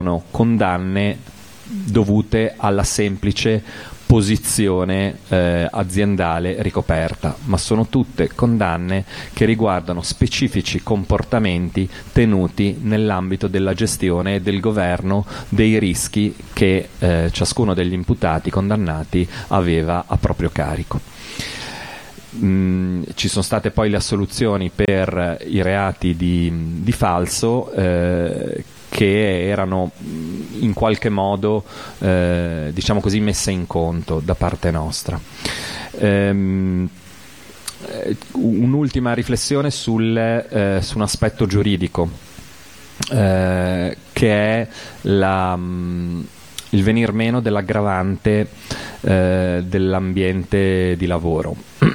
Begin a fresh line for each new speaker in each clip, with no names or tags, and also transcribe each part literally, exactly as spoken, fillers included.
condanne dovute alla semplice posizione eh, aziendale ricoperta, ma sono tutte condanne che riguardano specifici comportamenti tenuti nell'ambito della gestione e del governo dei rischi che eh, ciascuno degli imputati condannati aveva a proprio carico. Mm, ci sono state poi le assoluzioni per i reati di, di falso eh, che erano in qualche modo eh, diciamo così messe in conto da parte nostra. Ehm, un'ultima riflessione sul, eh, su un aspetto giuridico eh, che è la, mh, il venir meno dell'aggravante eh, dell'ambiente di lavoro.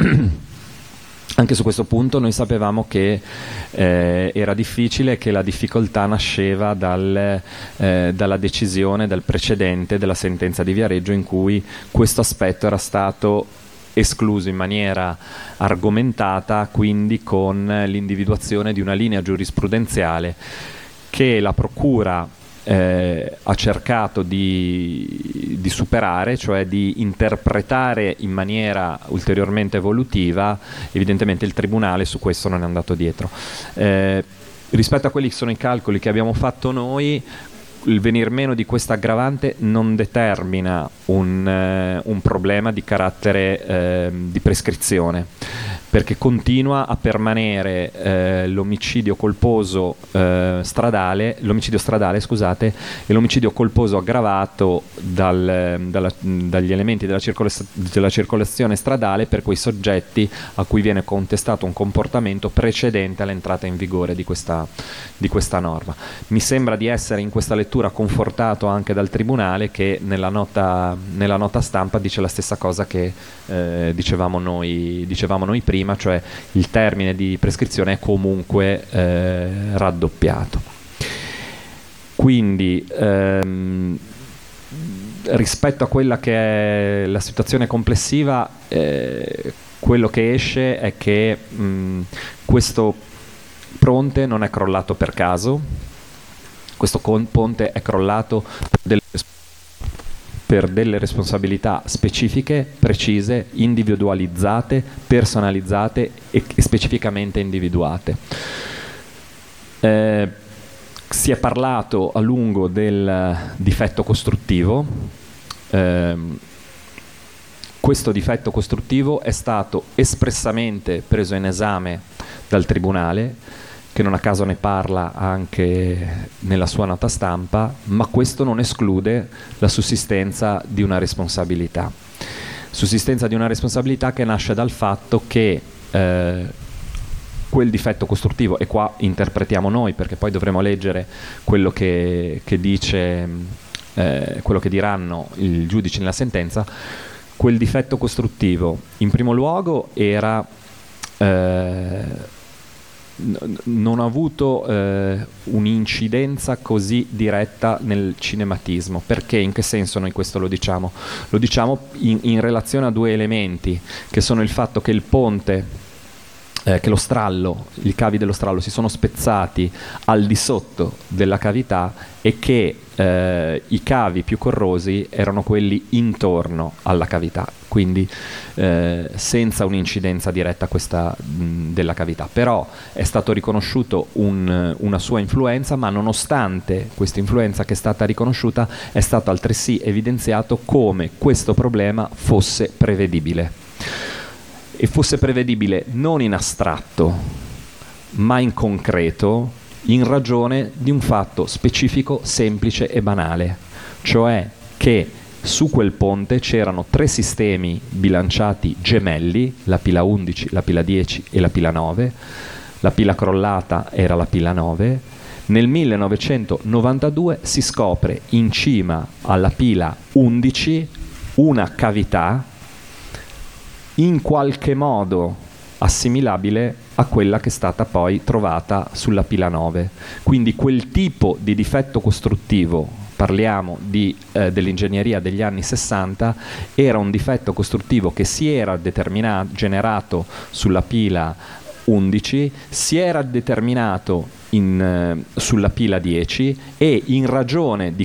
Anche su questo punto noi sapevamo che eh, era difficile, che la difficoltà nasceva dal, eh, dalla decisione, dal precedente della sentenza di Viareggio, in cui questo aspetto era stato escluso in maniera argomentata, quindi con l'individuazione di una linea giurisprudenziale che la Procura Eh, ha cercato di, di superare, cioè di interpretare in maniera ulteriormente evolutiva. Evidentemente il Tribunale su questo non è andato dietro. Eh, rispetto a quelli che sono i calcoli che abbiamo fatto noi, il venir meno di questa aggravante non determina un, eh, un problema di carattere eh, di prescrizione, perché continua a permanere eh, l'omicidio colposo eh, stradale, l'omicidio stradale, scusate, e l'omicidio colposo aggravato dal, dalla, dagli elementi della, circola- della circolazione stradale per quei soggetti a cui viene contestato un comportamento precedente all'entrata in vigore di questa, di questa norma. Mi sembra di essere in questa lettura confortato anche dal Tribunale, che nella nota, nella nota stampa dice la stessa cosa che eh, dicevamo noi, dicevamo noi prima, cioè il termine di prescrizione è comunque eh, raddoppiato. Quindi ehm, rispetto a quella che è la situazione complessiva, eh, quello che esce è che mh, questo ponte non è crollato per caso, questo con- ponte è crollato per delle per delle responsabilità specifiche, precise, individualizzate, personalizzate e, e specificamente individuate. Eh, si è parlato a lungo del difetto costruttivo. Eh, questo difetto costruttivo è stato espressamente preso in esame dal Tribunale, che non a caso ne parla anche nella sua nota stampa, ma questo non esclude la sussistenza di una responsabilità. Sussistenza di una responsabilità che nasce dal fatto che eh, quel difetto costruttivo, e qua interpretiamo noi perché poi dovremo leggere quello che, che dice, eh, quello che diranno il giudice nella sentenza, quel difetto costruttivo in primo luogo era eh, non ha avuto eh, un'incidenza così diretta nel cinematismo. Perché? In che senso noi questo lo diciamo? Lo diciamo in, in relazione a due elementi, che sono il fatto che il ponte, eh, che lo strallo, i cavi dello strallo si sono spezzati al di sotto della cavità e che eh, i cavi più corrosi erano quelli intorno alla cavità, quindi eh, senza un'incidenza diretta questa mh, della cavità. Però è stato riconosciuto un, una sua influenza, ma nonostante questa influenza che è stata riconosciuta è stato altresì evidenziato come questo problema fosse prevedibile, e fosse prevedibile non in astratto ma in concreto, in ragione di un fatto specifico, semplice e banale, cioè che su quel ponte c'erano tre sistemi bilanciati gemelli, la pila undici, la pila dieci e la pila nove. La pila crollata era la pila nove. Nel millenovecentonovantadue si scopre in cima alla pila undici una cavità in qualche modo assimilabile a quella che è stata poi trovata sulla pila nove. Quindi quel tipo di difetto costruttivo, parliamo di, eh, dell'ingegneria degli anni sessanta, era un difetto costruttivo che si era determinato, generato sulla pila undici, si era determinato in, sulla pila dieci, e in ragione di